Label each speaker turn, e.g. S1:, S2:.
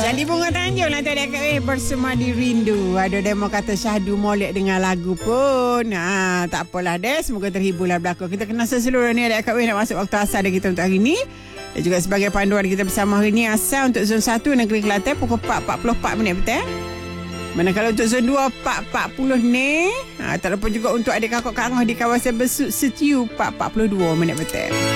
S1: Jadi Bunga Tanjung lah tadi kat bersemadi rindu. Ada demo kata syahdu molek dengan lagu pun. Tak apalah deh. Semoga terhiburlah berlaku. Kita kenal seseluruh ni ada kat nak masuk waktu asal dia kita untuk hari ni. Dan juga sebagai panduan kita bersama hari ni asal untuk zon 1 Negeri Kelantan pukul 4.44 betul. Manakala untuk zon 2 4.40 ni. Tak lupa juga untuk adik kakak Kak Angah di kawasan Besut Setiu 4.42 betul.